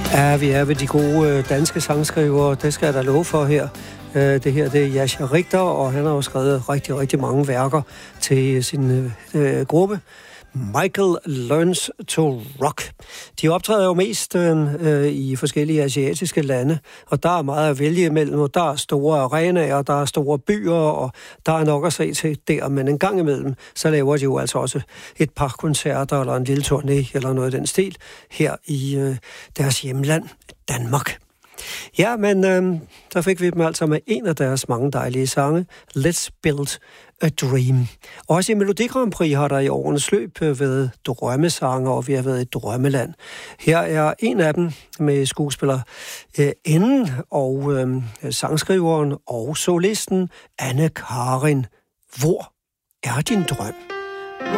Ja, vi er ved de gode danske sangskrivere, det skal jeg da love for her. Det her, det er Jascha Richter, og han har jo skrevet rigtig, rigtig mange værker til sin gruppe. Michael Learns to Rock. De optræder jo mest i forskellige asiatiske lande, og der er meget at vælge imellem, og der er store arenaer, der er store byer, og der er nok at se til der, men en gang imellem, så laver de jo altså også et par koncerter, eller en lille turné, eller noget af den stil, her i deres hjemland, Danmark. Ja, men der fik vi dem altså med en af deres mange dejlige sange, Let's Build a Dream. Også i Melodi Grand Prix har der i årenes løb været drømmesanger, og vi har været et drømmeland. Her er en af dem med skuespiller Enden og sangskriveren og solisten Anne Karin. Hvor er din drøm?